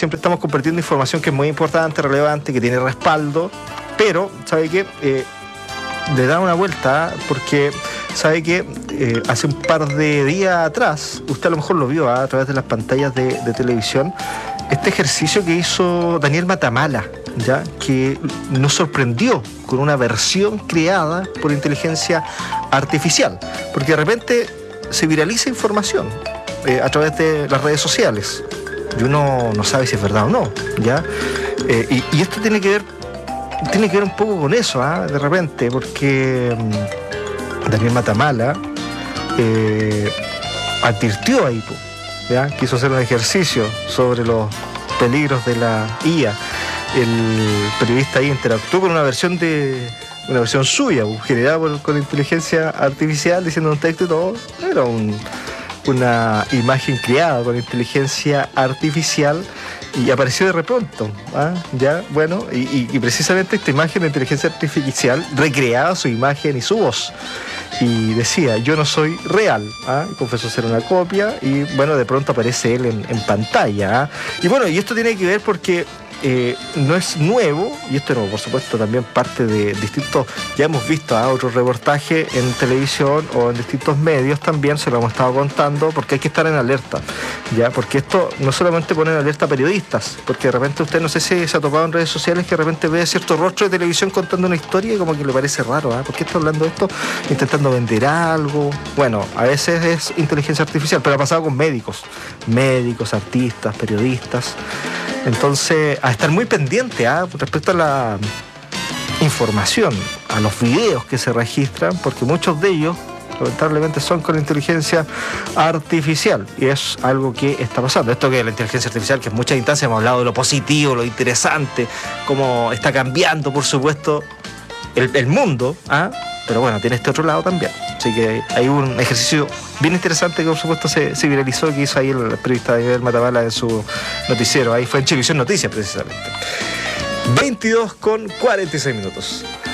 siempre estamos compartiendo información que es muy importante, relevante, que tiene respaldo, pero, ¿sabe qué? Le da una vuelta, porque sabe que hace un par de días atrás, usted a lo mejor lo vio a través de las pantallas de televisión, este ejercicio que hizo Daniel Matamala, ¿ya? Que nos sorprendió con una versión creada por inteligencia artificial, porque de repente se viraliza información a través de las redes sociales y uno no sabe si es verdad o no, ¿ya? Y esto tiene que ver un poco con eso, de repente, porque Daniel Matamala advirtió ahí, ¿ya? Quiso hacer un ejercicio sobre los peligros de la IA. El periodista ahí interactuó con una versión suya, generada con inteligencia artificial, diciendo un texto y todo. Era una imagen creada con inteligencia artificial y apareció de repronto, ya, bueno, y precisamente esta imagen de inteligencia artificial recreaba su imagen y su voz y decía: yo no soy real, confesó ser una copia, y bueno, de pronto aparece él en pantalla, y bueno, y esto tiene que ver porque no es nuevo, y esto no, por supuesto, también parte de distintos, ya hemos visto otros reportajes en televisión o en distintos medios también, se lo hemos estado contando, porque hay que estar en alerta, ya, porque esto no solamente pone en alerta a periodistas, porque de repente usted, no sé si se ha topado en redes sociales, que de repente ve cierto rostro de televisión contando una historia y como que le parece raro, ¿por qué está hablando de esto? Intentando vender algo. Bueno, a veces es inteligencia artificial, pero ha pasado con médicos, artistas, periodistas. Entonces, a estar muy pendiente respecto a la información, a los videos que se registran, porque muchos de ellos lamentablemente son con inteligencia artificial, y es algo que está pasando. Esto que la inteligencia artificial, que en muchas instancias hemos hablado de lo positivo, lo interesante, cómo está cambiando, por supuesto, el mundo, pero bueno, tiene este otro lado también. Así que hay un ejercicio bien interesante que por supuesto se viralizó, que hizo ahí el periodista Daniel Matamala en su noticiero. Ahí fue en Chilevisión Noticias precisamente. 22:46.